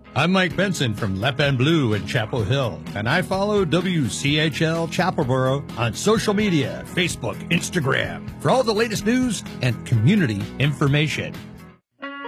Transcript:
I'm Mike Benson from Lep and Blue in Chapel Hill, and I follow WCHL Chapelboro on social media, Facebook, Instagram, for all the latest news and community information.